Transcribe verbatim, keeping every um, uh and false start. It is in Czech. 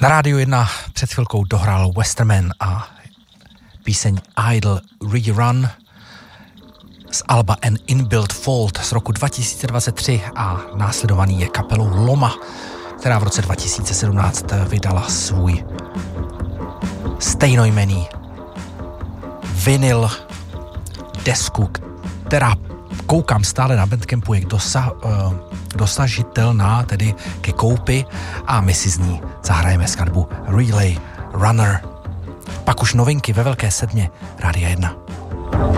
Na Rádiu jedna před chvilkou dohrál Westerman a píseň Idle Rerun z alba An Inbuilt Fault z roku dva tisíce dvacet tři a následovaný je kapelou Loma, která v roce dva tisíce sedmnáct vydala svůj stejnojmenný vinyl desku, která koukám stále na Bandcampu, je dosa, uh, dosažitelná, tedy ke koupi, a my si z ní zahrajeme skladbu Relay Runner. Pak už novinky ve Velké sedmě Rádia jedna.